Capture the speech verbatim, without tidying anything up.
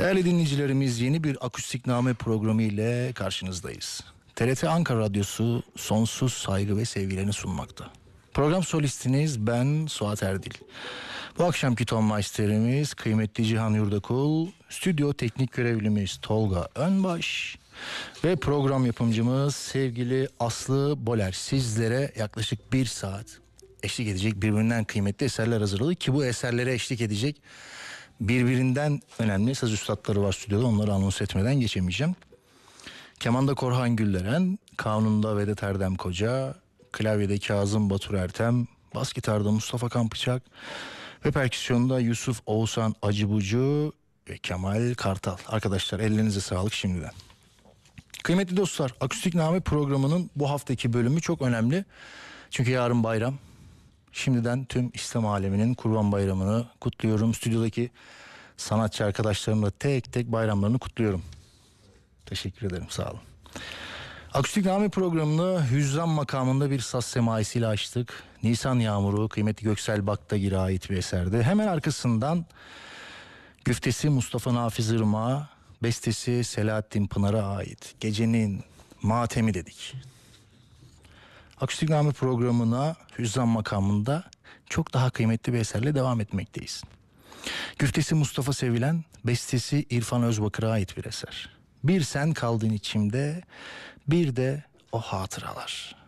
Değerli dinleyicilerimiz, yeni bir akustikname programı ile karşınızdayız. T R T Ankara Radyosu sonsuz saygı ve sevgilerini sunmakta. Program solistiniz ben Suat Erdil. Bu akşamki tonmeisterimiz kıymetli Cihan Yurdakul, stüdyo teknik görevlimiz Tolga Önbaş ve program yapımcımız sevgili Aslı Boler. Sizlere yaklaşık bir saat eşlik edecek birbirinden kıymetli eserler hazırladık ki bu eserlere eşlik edecek birbirinden önemli saz üstadları var stüdyoda, onları anons etmeden geçemeyeceğim. Kemanda Korhan Gülleren, kanunda Vedat Erdem Koca, klavyede Kazım Batur Ertem, bas gitarda Mustafa Kampıçak ve perküsyonda Yusuf Oğuzhan Acıbucu ve Kemal Kartal. Arkadaşlar ellerinize sağlık şimdiden. Kıymetli dostlar, Akustikname programının bu haftaki bölümü çok önemli. Çünkü yarın bayram. Şimdiden tüm İslam aleminin Kurban Bayramı'nı kutluyorum. Stüdyodaki sanatçı arkadaşlarımla tek tek bayramlarını kutluyorum. Teşekkür ederim, sağ olun. Akustikname programını hüzzam makamında bir saz semaisiyle açtık. Nisan Yağmuru kıymetli Göksel Baktagir'e ait bir eserdi. Hemen arkasından güftesi Mustafa Nafiz Irmak'a, bestesi Selahattin Pınar'a ait Gecenin Matemi dedik. Akustikname programına hüzzam makamında çok daha kıymetli bir eserle devam etmekteyiz. Güftesi Mustafa Sevilen, bestesi İrfan Özbakır'a ait bir eser. Bir sen kaldın içimde, bir de o hatıralar.